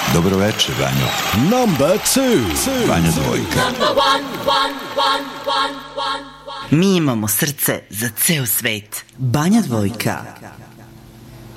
Dobro večer, Vanjo. Number 2. Vanja Dvojka. Mi imamo srce za ceo svet. Banja Dvojka.